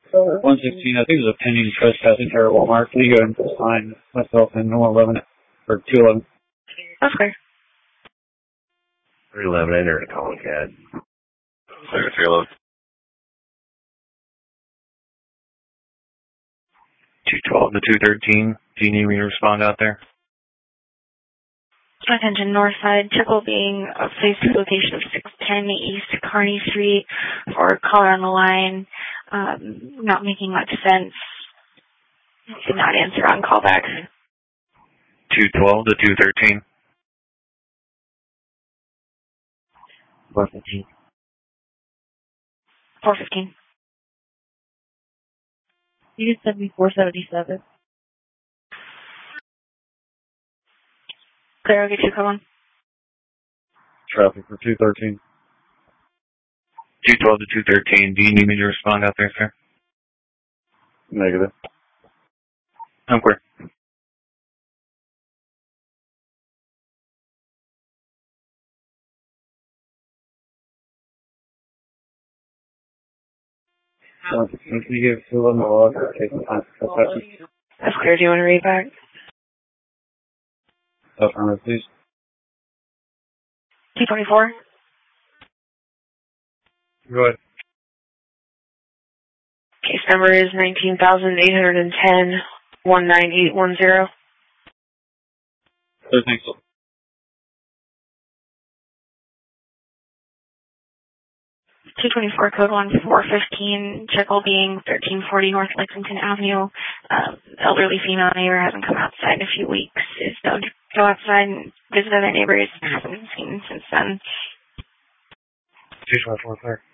116, I think it was a pending trespassing error at Walmart. Can you go and sign myself in 111 or 211? That's clear. 311, enter a calling CAD. Clear 311. 212 to 213. Do you need me to respond out there? Attention, north side, Tickle being a place location of 610 East Kearney Street for caller on the line. Not making much sense. Did not answer on callback. 212 to 213. 415. 415. You just sent me 477. Clear, I'll get you, come on. Traffic for 213. 212 to 213. Do you need me to respond out there, sir? Negative. I'm clear. Can you give 211 a log or take some time for trespassing? That's clear. Do you want to read back? Affirmative, please. 224. Go ahead. Case number is 19,810 19810. Thanks. 224 code 1415, Chickle being 1340 North Lexington Avenue. Elderly female neighbor hasn't come outside in a few weeks. Is known to go outside and visit other neighbors and hasn't been seen since then. 224 clear.